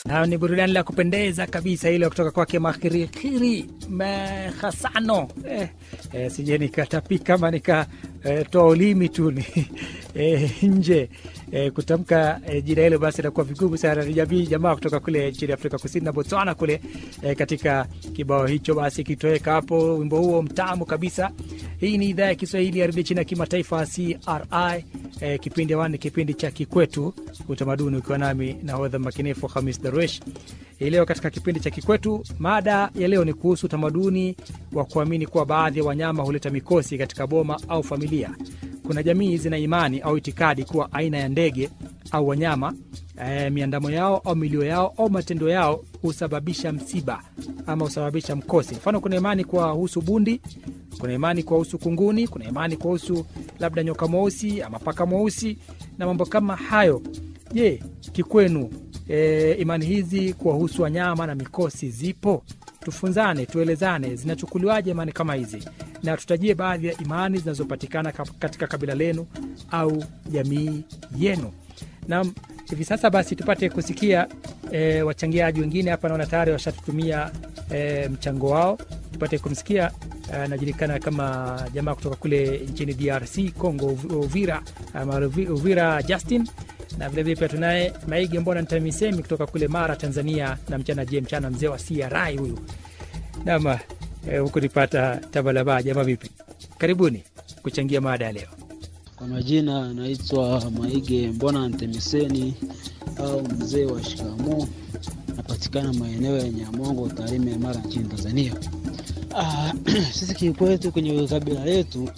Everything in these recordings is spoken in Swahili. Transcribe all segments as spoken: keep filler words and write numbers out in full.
Na ni burudani la kupendeza kabisa ile kutoka kwake Makhirikiri Mahasano. Eh, eh, sije nikatapika kama nika eh, toa ulimi tu ni eh, nje eh, kutamka eh, jina hilo basi inakuwa vigumu sana. Ni jamii jamaa kutoka kule nchini Afrika Kusini na Botswana kule eh, katika kibao hicho basi kitoweka hapo wimbo huo mtamu kabisa. Hii ni idhaa ya Kiswahili ya redio China kimataifa C R I, eh, kipindi wani kipindi cha Kikwetu utamaduni, ukiwa nami na hodha makinefu Khamis Darwesh. Leo katika kipindi cha Kikwetu, mada ya leo ni kuhusu utamaduni wa kuamini kuwa baadhi ya wanyama huleta mikosi katika boma au familia. Kuna jamii zina imani au itikadi kuwa aina ya ndege au wanyama, e, miandamo yao au milio yao au matendo yao husababisha msiba ama husababisha mkosi. Mfano, kuna imani kwa husu bundi, kuna imani kwa husu kunguni, kuna imani kwa husu labda nyoka mweusi ama paka mweusi na mambo kama hayo. Je, kikwenu e, imani hizi kwa husu wanyama na mikosi zipo? Tufunzane, tuelezane, zinachukuliwaje imani kama hizi? Na tutajie baadhi ya imani zinazopatikana katika kabila lenu au jamii yenu. Na hivi sasa basi tupate kusikia e, wachangiaji wengine hapa. Naona tayari washatutumia e, mchango wao. Tupate kumsikia anajulikana kama jamaa kutoka kule nchini D R C Congo, Uvira, ama Uvira Justin. Na vile vile pia tunaye Maige Mbona Ntamisemi kutoka kule Mara, Tanzania, na mchana je mchana mzee wa C R I huyu. Nama eh, huko nipata Tabalaba. Jamaa vipi? Karibuni kuchangia mada ya leo. Kwa majina naitwa Maige Mbona Ntamiseni au mzee wa shikamoo. Napatikana maeneo ya Nyamongo, Tarime, Mara nchini Tanzania. Ah, sisi kikwetu kwenye kabila letu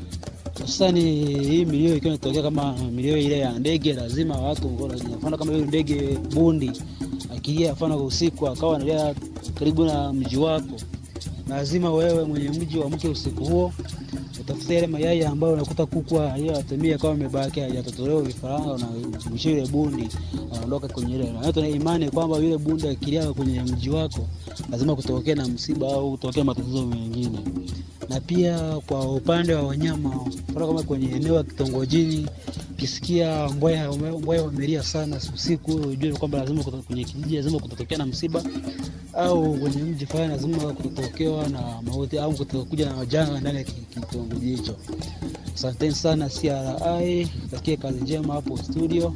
sasa hii milio ikiwa inatokea kama milio ile ya ndege, lazima watu mfano kama ile ndege bundi akilia mfano usiku akawa analia karibu na mji wako, lazima wewe mwenye mji wa mke usiku huo utafute ile mayai ambayo unakuta kuku hiyo atemia kama imebaki hajatotolewa vifaranga na mshire bundi anaondoka kwenye ile. Na tuna imani kwamba yule bundi akilia kwenye mji wako lazima kutokea na msiba au kutokea matatizo mengine. Na pia kwa upande wa wanyama, kwa kama kwenye eneo la kitongojini kisikia mbweha mbweha wamelia sana usiku, unajua kwamba lazima kwenye kijiji lazima kutokea na msiba, au kwenye mji fulani lazima kutokewa na mauti au kutokuja na janga ndani ya kitongoji hicho. Asante sana C R I, takie kazi njema hapo studio.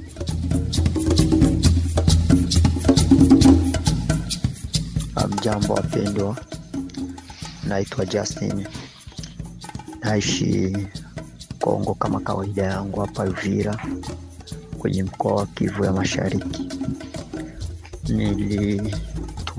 Jambo wapendwa, naitwa Justin, naishi Kongo kama kawaida yangu hapa Uvira kwenye mkoa wa Kivu ya Mashariki. Nili